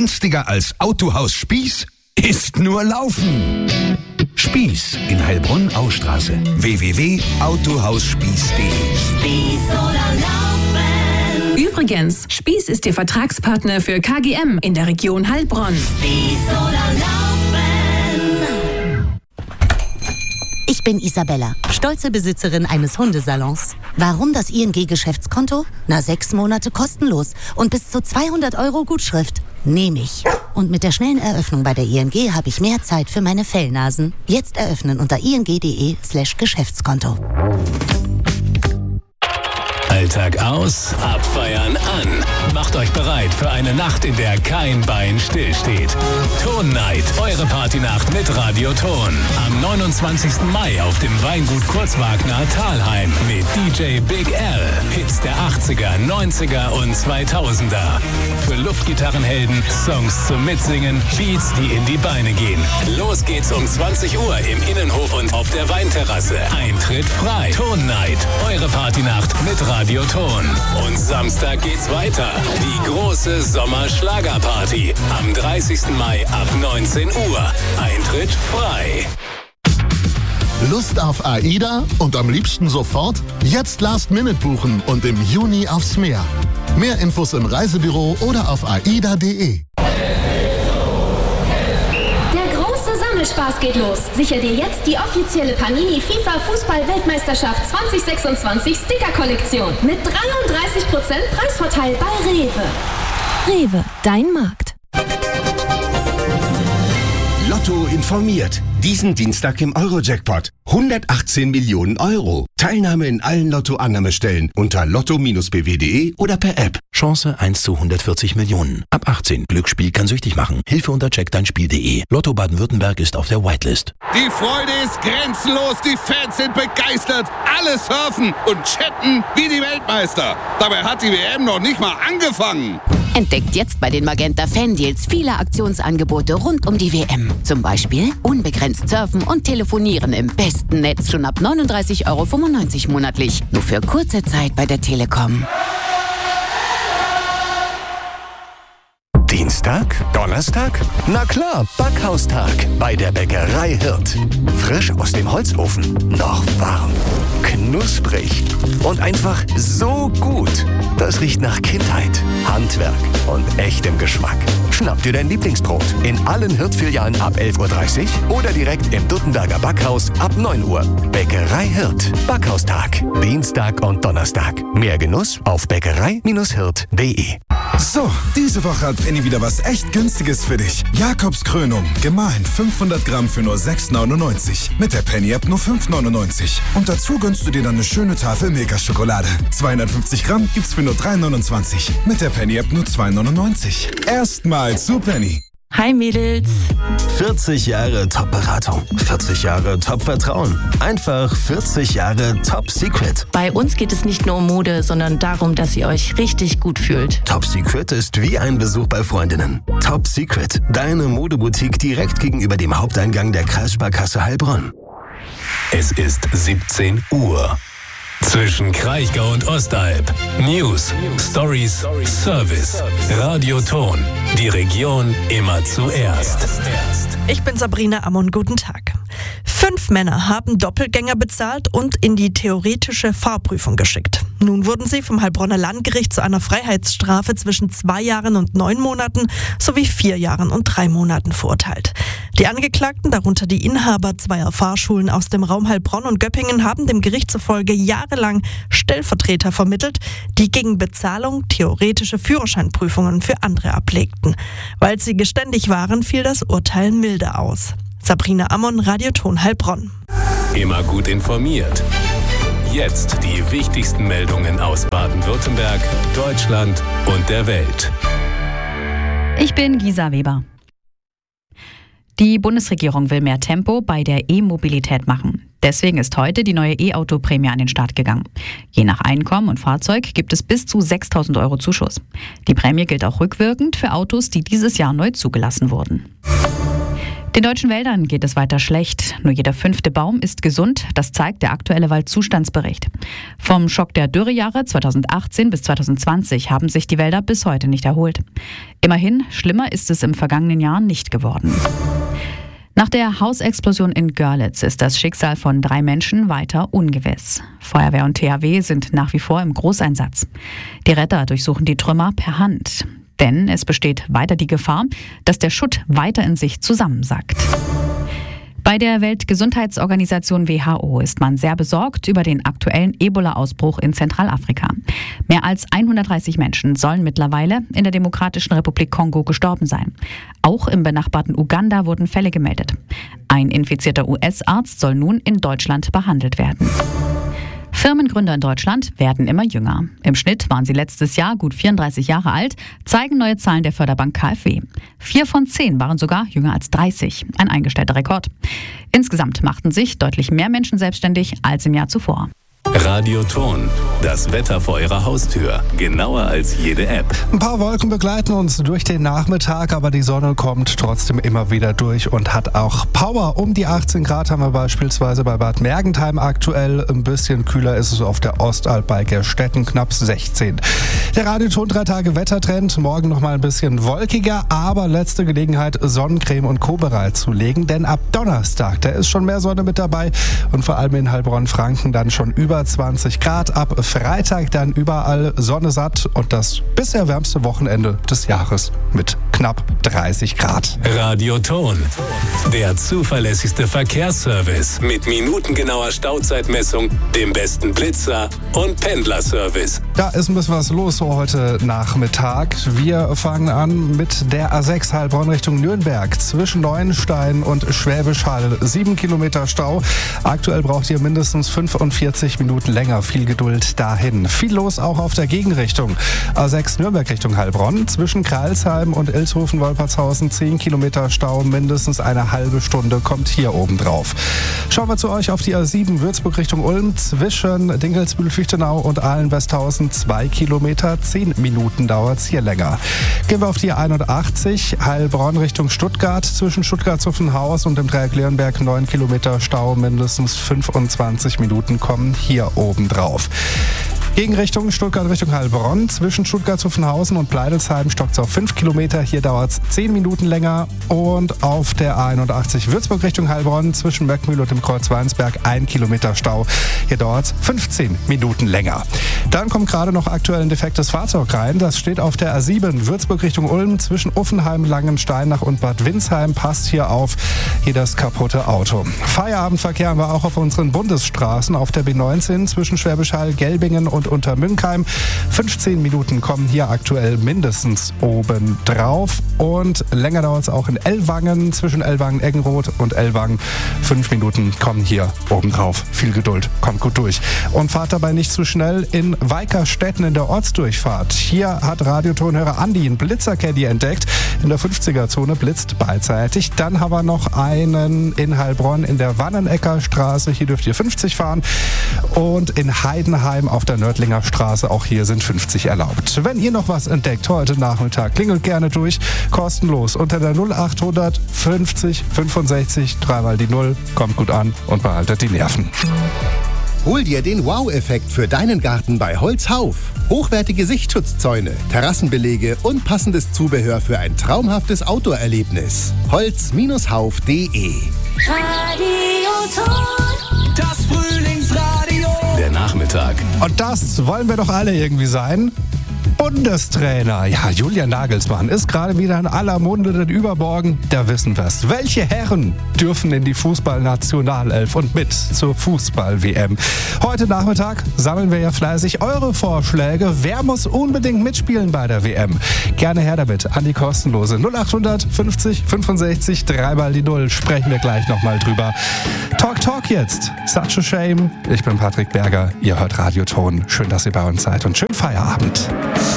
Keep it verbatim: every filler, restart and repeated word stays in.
Günstiger als Autohaus Spieß? Ist nur Laufen. Spieß in Heilbronn-Austraße. w w w punkt autohausspieß punkt de. Spieß oder Laufen. Übrigens, Spieß ist Ihr Vertragspartner für K G M in der Region Heilbronn. Spieß oder Laufen. Ich bin Isabella, stolze Besitzerin eines Hundesalons. Warum das I N G-Geschäftskonto? Na, sechs Monate kostenlos und bis zu zweihundert Euro Gutschrift. Nehme ich. Und mit der schnellen Eröffnung bei der I N G habe ich mehr Zeit für meine Fellnasen. Jetzt eröffnen unter ing.de slash Geschäftskonto. Alltag aus, abfeiern an. Macht euch bereit für eine Nacht, in der kein Bein stillsteht. Ton Night, eure Partynacht mit Radio Ton. Am neunundzwanzigsten Mai auf dem Weingut Kurzwagner Thalheim mit D J Big L. Hits der achtziger, neunziger und zweitausender. Für Luftgitarrenhelden, Songs zum Mitsingen, Beats, die in die Beine gehen. Los geht's um zwanzig Uhr im Innenhof und auf der Weinterrasse. Eintritt frei. Ton Night, eure Partynacht mit Radio Ton. Und Samstag geht's weiter. Die große Sommerschlagerparty am dreißigsten Mai ab neunzehn Uhr. Eintritt frei. Lust auf AIDA und am liebsten sofort? Jetzt Last Minute buchen und im Juni aufs Meer. Mehr Infos im Reisebüro oder auf aida punkt de. Spaß geht los. Sicher dir jetzt die offizielle Panini FIFA Fußball-Weltmeisterschaft zwanzig sechsundzwanzig Sticker-Kollektion mit dreiunddreißig Prozent Preisvorteil bei Rewe. Rewe, dein Markt. Lotto informiert. Diesen Dienstag im Euro-Jackpot. hundertachtzehn Millionen Euro. Teilnahme in allen Lotto-Annahmestellen unter lotto Bindestrich b w punkt de oder per App. Chance eins zu hundertvierzig Millionen. Ab achtzehn. Glücksspiel kann süchtig machen. Hilfe unter check dein spiel punkt de. Lotto Baden-Württemberg ist auf der Whitelist. Die Freude ist grenzenlos. Die Fans sind begeistert. Alle surfen und chatten wie die Weltmeister. Dabei hat die W M noch nicht mal angefangen. Entdeckt jetzt bei den Magenta Fan-Deals viele Aktionsangebote rund um die W M. Zum Beispiel unbegrenzt surfen und telefonieren im besten Netz schon ab neununddreißig Euro fünfundneunzig monatlich. Nur für kurze Zeit bei der Telekom. Dienstag? Donnerstag? Na klar, Backhaustag bei der Bäckerei Hirt. Frisch aus dem Holzofen, noch warm, knusprig und einfach so gut. Das riecht nach Kindheit, Handwerk und echtem Geschmack. Schnapp dir dein Lieblingsbrot in allen Hirt-Filialen ab elf Uhr dreißig oder direkt im Duttenberger Backhaus ab neun Uhr. Bäckerei Hirt. Backhaustag. Dienstag und Donnerstag. Mehr Genuss auf bäckerei Bindestrich hirt punkt de. So, diese Woche hat Penny wieder was echt Günstiges für dich. Jakobs Krönung, gemahlen fünfhundert Gramm für nur sechs neunundneunzig. Mit der Penny-App nur fünf neunundneunzig. Und dazu gönnst du dir dann eine schöne Tafel Milka-Schokolade. zweihundertfünfzig Gramm gibt's für nur drei neunundzwanzig. Mit der Penny-App nur zwei neunundneunzig. Erstmal zu Penny. Hi Mädels. vierzig Jahre Top-Beratung. vierzig Jahre Top-Vertrauen. Einfach vierzig Jahre Top-Secret. Bei uns geht es nicht nur um Mode, sondern darum, dass ihr euch richtig gut fühlt. Top-Secret ist wie ein Besuch bei Freundinnen. Top-Secret, deine Modeboutique direkt gegenüber dem Haupteingang der Kreissparkasse Heilbronn. Es ist siebzehn Uhr. Zwischen Kraichgau und Ostalb. News, Stories, Service. Radio Ton. Die Region immer zuerst. Ich bin Sabrina Ammon, guten Tag. Fünf Männer haben Doppelgänger bezahlt und in die theoretische Fahrprüfung geschickt. Nun wurden sie vom Heilbronner Landgericht zu einer Freiheitsstrafe zwischen zwei Jahren und neun Monaten sowie vier Jahren und drei Monaten verurteilt. Die Angeklagten, darunter die Inhaber zweier Fahrschulen aus dem Raum Heilbronn und Göppingen, haben dem Gericht zufolge jahrelang Stellvertreter vermittelt, die gegen Bezahlung theoretische Führerscheinprüfungen für andere ablegten. Weil sie geständig waren, fiel das Urteil milde aus. Sabrina Ammon, Radio Ton Heilbronn. Immer gut informiert. Jetzt die wichtigsten Meldungen aus Baden-Württemberg, Deutschland und der Welt. Ich bin Gisa Weber. Die Bundesregierung will mehr Tempo bei der E-Mobilität machen. Deswegen ist heute die neue E-Auto-Prämie an den Start gegangen. Je nach Einkommen und Fahrzeug gibt es bis zu sechstausend Euro Zuschuss. Die Prämie gilt auch rückwirkend für Autos, die dieses Jahr neu zugelassen wurden. Den deutschen Wäldern geht es weiter schlecht. Nur jeder fünfte Baum ist gesund. Das zeigt der aktuelle Waldzustandsbericht. Vom Schock der Dürrejahre zweitausendachtzehn bis zweitausendzwanzig haben sich die Wälder bis heute nicht erholt. Immerhin, schlimmer ist es im vergangenen Jahr nicht geworden. Nach der Hausexplosion in Görlitz ist das Schicksal von drei Menschen weiter ungewiss. Feuerwehr und T H W sind nach wie vor im Großeinsatz. Die Retter durchsuchen die Trümmer per Hand. Denn es besteht weiter die Gefahr, dass der Schutt weiter in sich zusammensackt. Bei der Weltgesundheitsorganisation W H O ist man sehr besorgt über den aktuellen Ebola-Ausbruch in Zentralafrika. Mehr als hundertdreißig Menschen sollen mittlerweile in der Demokratischen Republik Kongo gestorben sein. Auch im benachbarten Uganda wurden Fälle gemeldet. Ein infizierter U S-Arzt soll nun in Deutschland behandelt werden. Firmengründer in Deutschland werden immer jünger. Im Schnitt waren sie letztes Jahr gut vierunddreißig Jahre alt, zeigen neue Zahlen der Förderbank K f W. Vier von zehn waren sogar jünger als dreißig, ein eingestellter Rekord. Insgesamt machten sich deutlich mehr Menschen selbstständig als im Jahr zuvor. Radioton, das Wetter vor Ihrer Haustür. Genauer als jede App. Ein paar Wolken begleiten uns durch den Nachmittag, aber die Sonne kommt trotzdem immer wieder durch und hat auch Power. Um die achtzehn Grad haben wir beispielsweise bei Bad Mergentheim aktuell. Ein bisschen kühler ist es auf der Ostalb bei Gerstetten, knapp sechzehn. Der Radioton drei Tage Wettertrend. Morgen noch mal ein bisschen wolkiger, aber letzte Gelegenheit, Sonnencreme und Co. bereitzulegen. Denn ab Donnerstag, da ist schon mehr Sonne mit dabei und vor allem in Heilbronn-Franken dann schon über zwanzig Grad. Ab Freitag dann überall Sonne satt und das bisher wärmste Wochenende des Jahres mit knapp dreißig Grad. Radioton, der zuverlässigste Verkehrsservice mit minutengenauer Stauzeitmessung, dem besten Blitzer und Pendlerservice. Da ist ein bisschen was los so heute Nachmittag. Wir fangen an mit der A sechs Heilbronn Richtung Nürnberg. Zwischen Neuenstein und Schwäbisch Hall. Sieben Kilometer Stau. Aktuell braucht ihr mindestens fünfundvierzig Minuten länger. Viel Geduld dahin. Viel los auch auf der Gegenrichtung. A sechs Nürnberg Richtung Heilbronn. Zwischen Kreilsheim und Ilshofen-Wolpertshausen zehn Kilometer Stau. Mindestens eine halbe Stunde kommt hier oben drauf. Schauen wir zu euch auf die A sieben Würzburg Richtung Ulm. Zwischen Dinkelsbühl-Fichtenau und Ahlen-Westhausen zwei Kilometer. zehn Minuten dauert es hier länger. Gehen wir auf die einundachtzig Heilbronn Richtung Stuttgart. Zwischen Stuttgart-Zuffenhaus und dem Dreieck Leonberg neun Kilometer Stau. Mindestens fünfundzwanzig Minuten kommen hier oben drauf. Gegenrichtung Stuttgart Richtung Heilbronn. Zwischen Stuttgart-Zuffenhausen und Pleidelsheim stockt es auf fünf Kilometer. Hier dauert es zehn Minuten länger. Und auf der A einundachtzig Würzburg Richtung Heilbronn zwischen Möckmühl und dem Kreuz Weinsberg ein Kilometer Stau. Hier dauert es fünfzehn Minuten länger. Dann kommt gerade noch aktuell ein defektes Fahrzeug rein. Das steht auf der A sieben Würzburg Richtung Ulm zwischen Uffenheim, Langensteinach und Bad Windsheim. Passt hier auf, hier das kaputte Auto. Feierabendverkehr haben wir auch auf unseren Bundesstraßen. Auf der B neunzehn zwischen Schwäbisch Hall, Gelbingen und Untermünkheim. fünfzehn Minuten kommen hier aktuell mindestens oben drauf. Und länger dauert es auch in Ellwangen, zwischen Ellwangen-Eggenroth und Ellwangen. Fünf Minuten kommen hier oben drauf. Viel Geduld, kommt gut durch. Und fahrt dabei nicht zu schnell in Weikerstetten in der Ortsdurchfahrt. Hier hat Radiotonhörer Andi einen Blitzercaddy entdeckt. In der fünfziger-Zone blitzt beidseitig. Dann haben wir noch einen in Heilbronn in der Wannenecker Straße. Hier dürft ihr fünfzig fahren. Und in Heidenheim auf der Nördlinger Straße, auch hier sind fünfzig erlaubt. Wenn ihr noch was entdeckt heute Nachmittag, klingelt gerne durch. Kostenlos unter der null achthundert fünfzig fünfundsechzig, dreimal die Null. Kommt gut an und behaltet die Nerven. Hol dir den Wow-Effekt für deinen Garten bei Holzhauf. Hochwertige Sichtschutzzäune, Terrassenbelege und passendes Zubehör für ein traumhaftes Outdoor-Erlebnis. holz Hauf punkt de Radioton. Das Frühlingsradio. Der Nachmittag. Und das wollen wir doch alle irgendwie sein. Bundestrainer. Ja, Julian Nagelsmann ist gerade wieder in aller Munde, denn übermorgen, da wissen wir es. Welche Herren dürfen in die Fußballnationalelf und mit zur Fußball-W M? Heute Nachmittag sammeln wir ja fleißig eure Vorschläge. Wer muss unbedingt mitspielen bei der W M? Gerne her damit an die kostenlose null achthundert fünfzig fünfundsechzig, dreimal die Null. Sprechen wir gleich nochmal drüber. Talk Talk jetzt. Such a shame. Ich bin Patrick Berger. Ihr hört Radioton. Schön, dass ihr bei uns seid und schönen Feierabend.